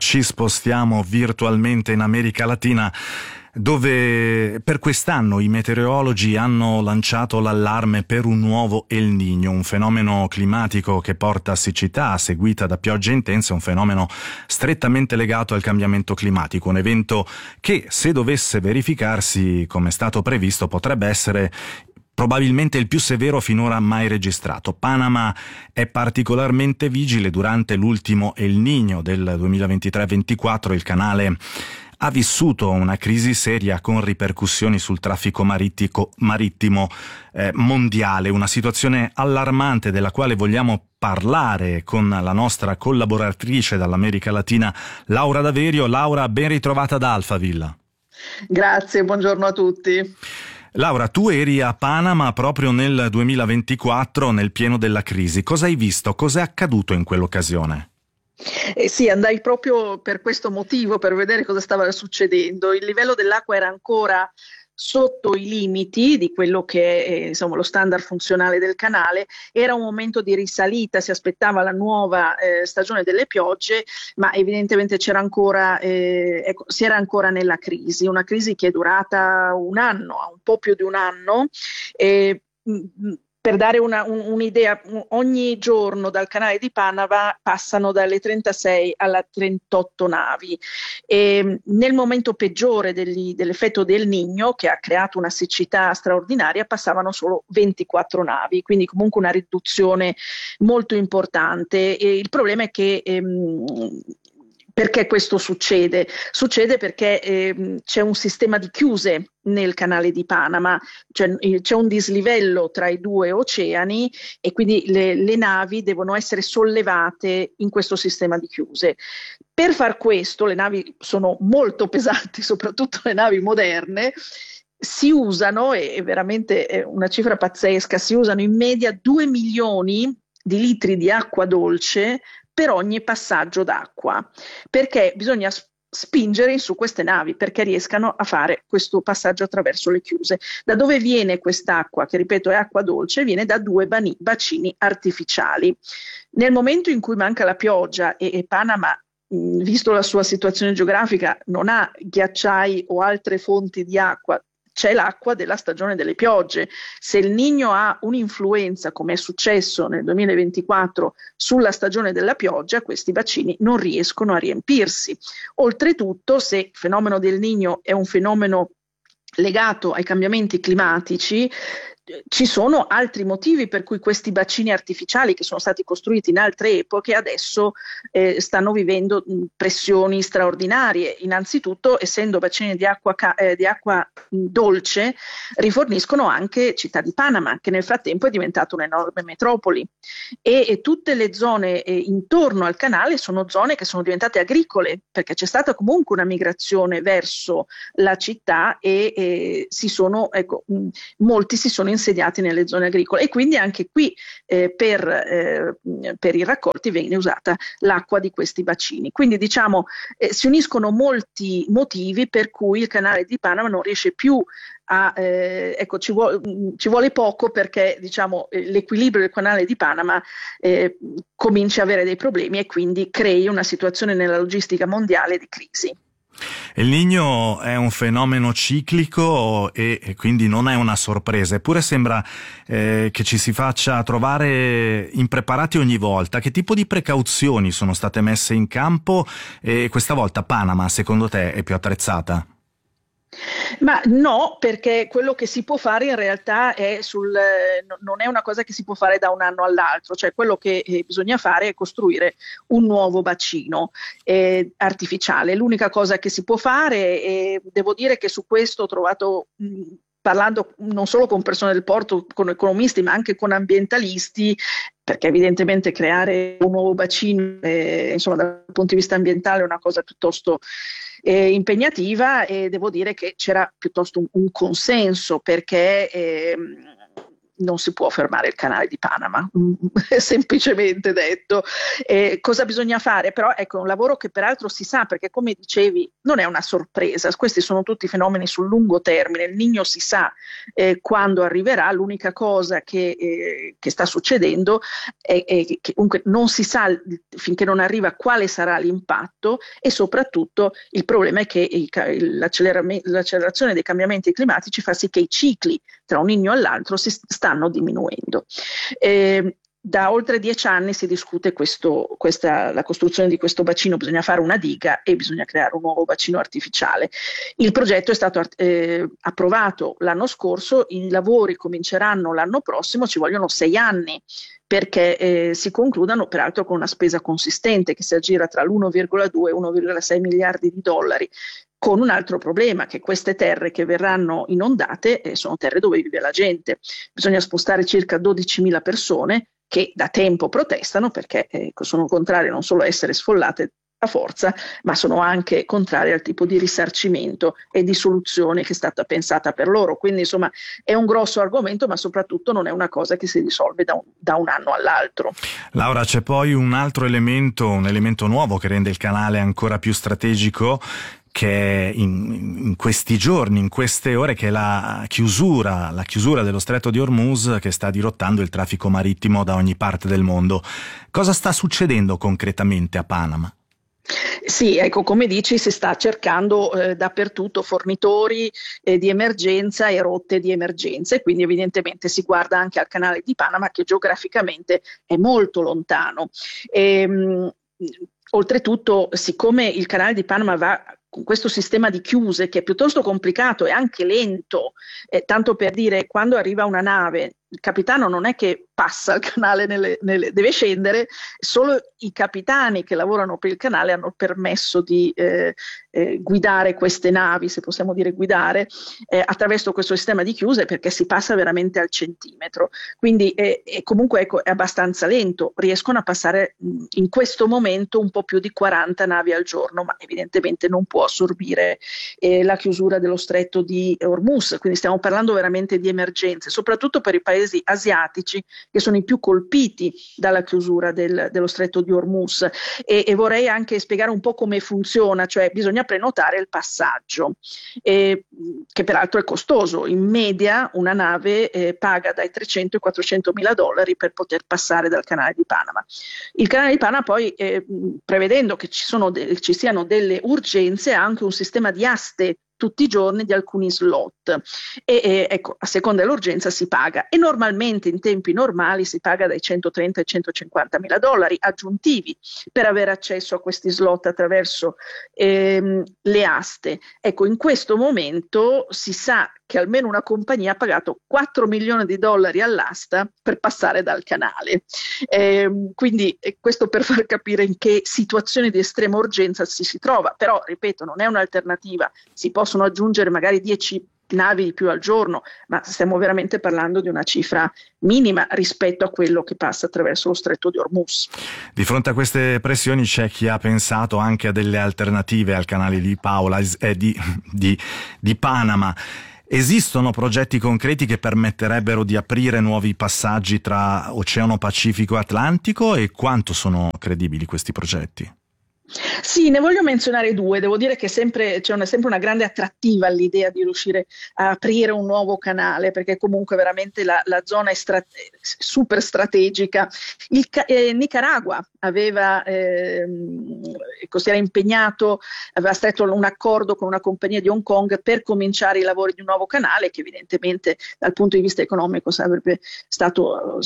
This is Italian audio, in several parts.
ci spostiamo virtualmente in America Latina, dove per quest'anno i meteorologi hanno lanciato l'allarme per un nuovo El Niño, un fenomeno climatico che porta a siccità seguita da piogge intense, un fenomeno strettamente legato al cambiamento climatico, un evento che, se dovesse verificarsi come è stato previsto, potrebbe essere probabilmente il più severo finora mai registrato. Panama è particolarmente vigile. Durante l'ultimo El Niño del 2023-24 il canale ha vissuto una crisi seria con ripercussioni sul traffico marittimo mondiale, una situazione allarmante della quale vogliamo parlare con la nostra collaboratrice dall'America Latina, Laura Daverio. Laura, ben ritrovata da Alphaville. Grazie, buongiorno a tutti. Laura, tu eri a Panama proprio nel 2024, nel pieno della crisi. Cosa hai visto? Cosa è accaduto in quell'occasione? Sì, andai proprio per questo motivo, per vedere cosa stava succedendo. Il livello dell'acqua era ancora sotto i limiti di quello che è insomma, lo standard funzionale del canale. Era un momento di risalita, si aspettava la nuova stagione delle piogge, ma evidentemente c'era ancora, si era ancora nella crisi, una crisi che è durata un anno, un po' più di un anno. Per dare un'idea, ogni giorno dal canale di Panama passano dalle 36 alle 38 navi. E nel momento peggiore dell'effetto del Niño, che ha creato una siccità straordinaria, passavano solo 24 navi, quindi comunque una riduzione molto importante. E il problema è che perché questo succede? Succede perché c'è un sistema di chiuse nel canale di Panama, cioè, c'è un dislivello tra i due oceani e quindi le navi devono essere sollevate in questo sistema di chiuse. Per far questo, le navi sono molto pesanti, soprattutto le navi moderne, si usano, è veramente una cifra pazzesca, si usano in media 2 milioni di litri di acqua dolce per ogni passaggio d'acqua, perché bisogna spingere su queste navi perché riescano a fare questo passaggio attraverso le chiuse. Da dove viene quest'acqua, che ripeto è acqua dolce? Viene da 2 bacini artificiali. Nel momento in cui manca la pioggia e Panama, visto la sua situazione geografica, non ha ghiacciai o altre fonti di acqua, c'è l'acqua della stagione delle piogge. Se il Niño ha un'influenza, come è successo nel 2024, sulla stagione della pioggia, questi bacini non riescono a riempirsi. Oltretutto, se il fenomeno del Niño è un fenomeno legato ai cambiamenti climatici, ci sono altri motivi per cui questi bacini artificiali che sono stati costruiti in altre epoche adesso stanno vivendo pressioni straordinarie. Innanzitutto, essendo bacini di acqua dolce, riforniscono anche Città di Panama, che nel frattempo è diventata un'enorme metropoli, e tutte le zone intorno al canale sono zone che sono diventate agricole, perché c'è stata comunque una migrazione verso la città e molti si sono insediati nelle zone agricole, e quindi anche qui per i raccolti viene usata l'acqua di questi bacini. Quindi diciamo si uniscono molti motivi per cui il canale di Panama non riesce più a ci vuole poco perché diciamo l'equilibrio del canale di Panama comincia a avere dei problemi e quindi crei una situazione nella logistica mondiale di crisi. El Niño è un fenomeno ciclico e quindi non è una sorpresa, eppure sembra che ci si faccia trovare impreparati ogni volta. Che tipo di precauzioni sono state messe in campo e questa volta Panama, secondo te, è più attrezzata? Ma no, perché quello che si può fare in realtà non è una cosa che si può fare da un anno all'altro, cioè quello che bisogna fare è costruire un nuovo bacino artificiale. L'unica cosa che si può fare, e devo dire che su questo ho trovato, parlando non solo con persone del porto, con economisti, ma anche con ambientalisti, perché evidentemente creare un nuovo bacino, insomma, dal punto di vista ambientale è una cosa piuttosto impegnativa, e devo dire che c'era piuttosto un consenso, perché non si può fermare il canale di Panama, semplicemente detto. Cosa bisogna fare? Però ecco, è un lavoro che peraltro si sa, perché come dicevi non è una sorpresa, questi sono tutti fenomeni sul lungo termine, il Niño si sa quando arriverà, l'unica cosa che sta succedendo è che comunque non si sa finché non arriva quale sarà l'impatto, e soprattutto il problema è che l'accelerazione dei cambiamenti climatici fa sì che i cicli tra un Niño e l'altro si stanno diminuendo. Da oltre 10 anni si discute la costruzione di questo bacino, bisogna fare una diga e bisogna creare un nuovo bacino artificiale. Il progetto è stato approvato l'anno scorso, i lavori cominceranno l'anno prossimo, ci vogliono 6 anni perché si concludano, peraltro con una spesa consistente che si aggira tra l'1,2 e 1,6 miliardi di dollari, con un altro problema, che queste terre che verranno inondate sono terre dove vive la gente. Bisogna spostare circa 12.000 persone che da tempo protestano perché sono contrarie non solo a essere sfollate a forza, ma sono anche contrarie al tipo di risarcimento e di soluzione che è stata pensata per loro. Quindi insomma è un grosso argomento, ma soprattutto non è una cosa che si risolve da un anno all'altro. Laura, c'è poi un altro elemento, un elemento nuovo che rende il canale ancora più strategico, che in questi giorni, in queste ore, che è la chiusura dello Stretto di Hormuz, che sta dirottando il traffico marittimo da ogni parte del mondo. Cosa sta succedendo concretamente a Panama? Sì, ecco, come dici, si sta cercando dappertutto fornitori di emergenza e rotte di emergenza, e quindi evidentemente si guarda anche al canale di Panama, che geograficamente è molto lontano. Oltretutto, siccome il canale di Panama va con questo sistema di chiuse che è piuttosto complicato e anche lento, tanto per dire, quando arriva una nave, il capitano non è che passa il canale, deve scendere, solo i capitani che lavorano per il canale hanno permesso di guidare queste navi, se possiamo dire guidare, attraverso questo sistema di chiuse, perché si passa veramente al centimetro. Quindi comunque ecco, è abbastanza lento, riescono a passare in questo momento un po' più di 40 navi al giorno, ma evidentemente non può assorbire la chiusura dello stretto di Hormuz, quindi stiamo parlando veramente di emergenze, soprattutto per i paesi asiatici che sono i più colpiti dalla chiusura dello stretto di Hormuz, e vorrei anche spiegare un po' come funziona, cioè bisogna prenotare il passaggio, che peraltro è costoso. In media una nave paga dai 300 ai 400 mila dollari per poter passare dal canale di Panama. Il canale di Panama poi, prevedendo che ci siano delle urgenze, ha anche un sistema di aste tutti i giorni di alcuni slot, e ecco, a seconda dell'urgenza si paga, e normalmente in tempi normali si paga dai 130 ai 150 mila dollari aggiuntivi per avere accesso a questi slot attraverso le aste. Ecco, in questo momento si sa che almeno una compagnia ha pagato 4 milioni di dollari all'asta per passare dal canale. Quindi questo per far capire in che situazione di estrema urgenza si trova, però ripeto, non è un'alternativa, si possono aggiungere magari 10 navi di più al giorno, ma stiamo veramente parlando di una cifra minima rispetto a quello che passa attraverso lo stretto di Hormuz. Di fronte a queste pressioni c'è chi ha pensato anche a delle alternative al canale di Panama. Esistono progetti concreti che permetterebbero di aprire nuovi passaggi tra Oceano Pacifico e Atlantico, e quanto sono credibili questi progetti? Sì, ne voglio menzionare due. Devo dire che c'è sempre una grande attrattiva all'idea di riuscire a aprire un nuovo canale, perché comunque veramente la zona è super strategica. Nicaragua si era impegnato, aveva stretto un accordo con una compagnia di Hong Kong per cominciare i lavori di un nuovo canale, che evidentemente dal punto di vista economico sarebbe stato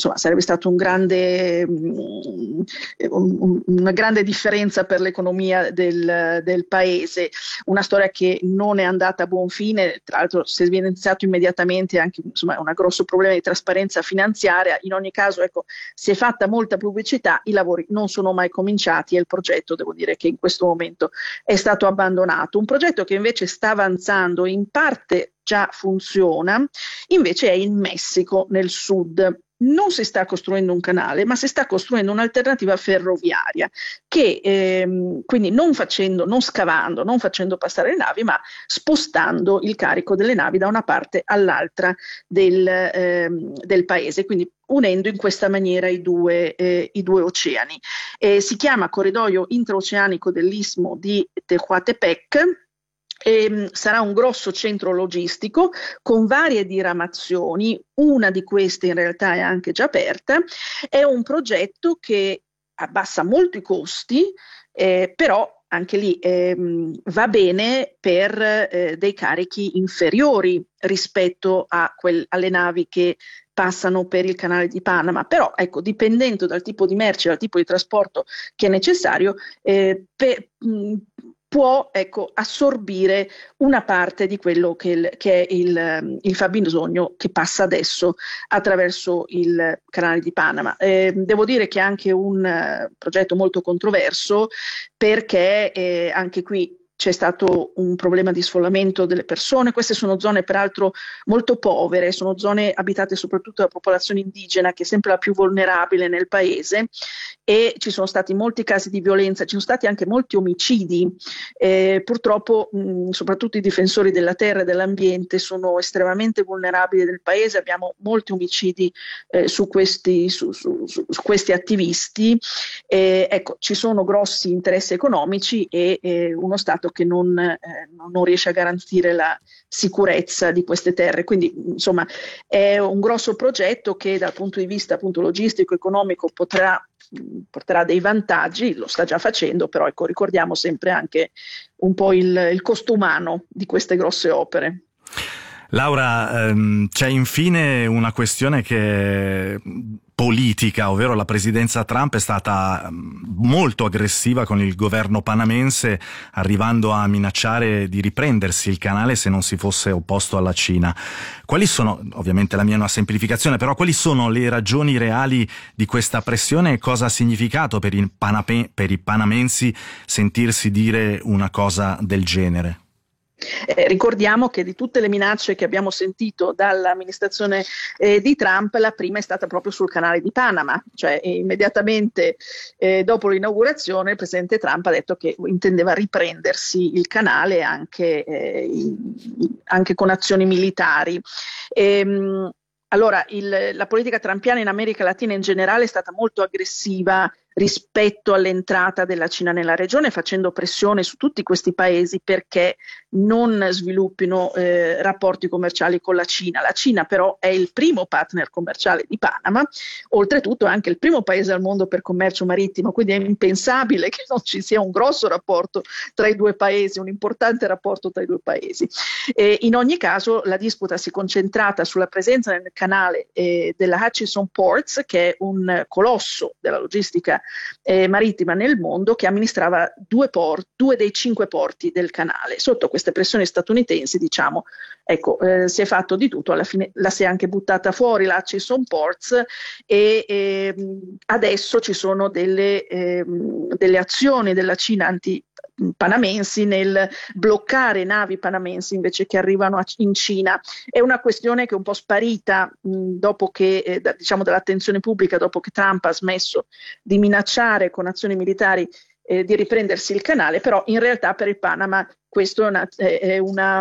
una grande differenza per l'economia del paese. Una storia che non è andata a buon fine, tra l'altro si è evidenziato immediatamente anche un grosso problema di trasparenza finanziaria. In ogni caso, ecco, si è fatta molta pubblicità, i lavori non sono mai cominciati e il progetto, devo dire che in questo momento è stato abbandonato. Un progetto che invece sta avanzando, in parte già funziona, invece è in Messico, nel sud. non si sta costruendo un canale, ma si sta costruendo un'alternativa ferroviaria che quindi non scavando, non facendo passare le navi, ma spostando il carico delle navi da una parte all'altra del paese, quindi unendo in questa maniera i due oceani. Si chiama corridoio intraoceanico dell'Istmo di Tehuantepec. Sarà un grosso centro logistico con varie diramazioni, una di queste in realtà è anche già aperta. È un progetto che abbassa molto i costi, però anche lì va bene per dei carichi inferiori rispetto alle navi che passano per il canale di Panama, però ecco, dipendendo dal tipo di merci, dal tipo di trasporto che è necessario, può assorbire una parte di quello che è il fabbisogno che passa adesso attraverso il canale di Panama. Devo dire che è anche un progetto molto controverso, perché anche qui c'è stato un problema di sfollamento delle persone. Queste sono zone peraltro molto povere, sono zone abitate soprattutto da popolazione indigena, che è sempre la più vulnerabile nel paese, e ci sono stati molti casi di violenza, ci sono stati anche molti omicidi. Purtroppo soprattutto i difensori della terra e dell'ambiente sono estremamente vulnerabili nel paese, abbiamo molti omicidi su questi attivisti. Ecco, ci sono grossi interessi economici e uno Stato che non riesce a garantire la sicurezza di queste terre. Quindi insomma è un grosso progetto che dal punto di vista appunto logistico, economico porterà dei vantaggi, lo sta già facendo, però ecco, ricordiamo sempre anche un po' il costo umano di queste grosse opere. Laura, c'è infine una questione che politica, ovvero la presidenza Trump è stata molto aggressiva con il governo panamense, arrivando a minacciare di riprendersi il canale se non si fosse opposto alla Cina. Quali sono, ovviamente la mia è una semplificazione, però quali sono le ragioni reali di questa pressione e cosa ha significato per i panamensi sentirsi dire una cosa del genere? Ricordiamo che di tutte le minacce che abbiamo sentito dall'amministrazione di Trump, la prima è stata proprio sul canale di Panama, cioè immediatamente dopo l'inaugurazione il presidente Trump ha detto che intendeva riprendersi il canale anche con azioni militari. Allora, la politica trumpiana in America Latina in generale è stata molto aggressiva rispetto all'entrata della Cina nella regione, facendo pressione su tutti questi paesi perché non sviluppino rapporti commerciali con la Cina. La Cina però è il primo partner commerciale di Panama, oltretutto è anche il primo paese al mondo per commercio marittimo, quindi è impensabile che non ci sia un grosso rapporto tra i due paesi, un importante rapporto tra i due paesi. In ogni caso la disputa si è concentrata sulla presenza nel canale della Hutchison Ports, che è un colosso della logistica marittima nel mondo, che amministrava due dei 5 porti del canale. Sotto queste pressioni statunitensi, diciamo, si è fatto di tutto, alla fine la si è anche buttata fuori la Hutchison Ports e adesso ci sono delle azioni della Cina anti-panamensi nel bloccare navi panamensi invece che arrivano in Cina. È una questione che è un po' sparita dopo che, dall'attenzione pubblica, dopo che Trump ha smesso di minacciare con azioni militari di riprendersi il canale, però in realtà per il Panama questo è una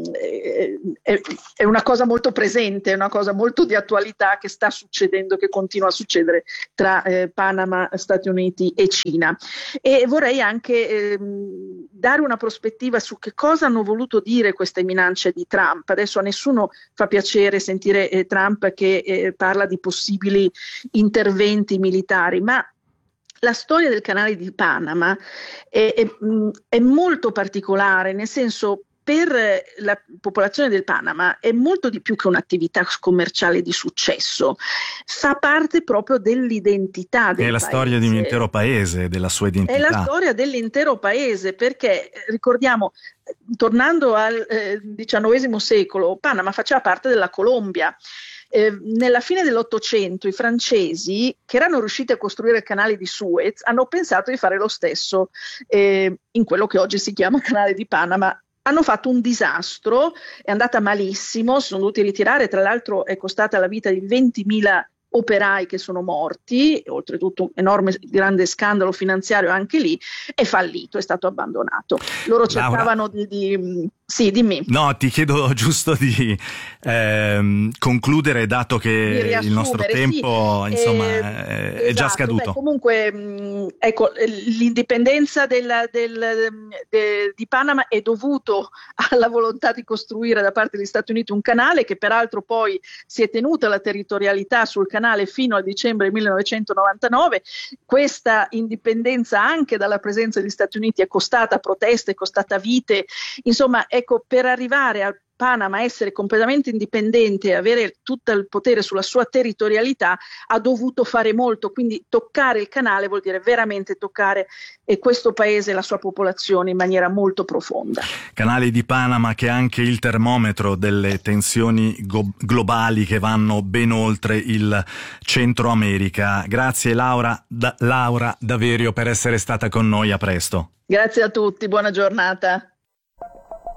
cosa molto presente, è una cosa molto di attualità che sta succedendo, che continua a succedere tra Panama, Stati Uniti e Cina. E vorrei anche dare una prospettiva su che cosa hanno voluto dire queste minacce di Trump. Adesso a nessuno fa piacere sentire Trump che parla di possibili interventi militari, ma la storia del canale di Panama è molto particolare, nel senso, per la popolazione del Panama è molto di più che un'attività commerciale di successo, fa parte proprio dell'identità del paese. È la storia di un intero paese, della sua identità. È la storia dell'intero paese, perché ricordiamo, tornando al XIX secolo, Panama faceva parte della Colombia. Nella fine dell'Ottocento i francesi, che erano riusciti a costruire il canale di Suez, hanno pensato di fare lo stesso in quello che oggi si chiama canale di Panama. Hanno fatto un disastro, è andata malissimo, si sono dovuti ritirare, tra l'altro è costata la vita di 20.000 operai che sono morti, oltretutto un enorme, grande scandalo finanziario anche lì, è fallito, è stato abbandonato. Loro cercavano Sì, dimmi. No, ti chiedo giusto di concludere, dato che il nostro tempo è già scaduto. Beh, comunque, ecco, l'indipendenza di Panama è dovuto alla volontà di costruire da parte degli Stati Uniti un canale che peraltro poi si è tenuta la territorialità sul canale fino al dicembre 1999. Questa indipendenza anche dalla presenza degli Stati Uniti è costata proteste, è costata vite, insomma, ecco, per arrivare al Panama a essere completamente indipendente e avere tutto il potere sulla sua territorialità ha dovuto fare molto, quindi toccare il canale vuol dire veramente toccare questo paese e la sua popolazione in maniera molto profonda. Canale di Panama che è anche il termometro delle tensioni globali che vanno ben oltre il Centro America. Grazie Laura Daverio per essere stata con noi, a presto. Grazie a tutti, buona giornata.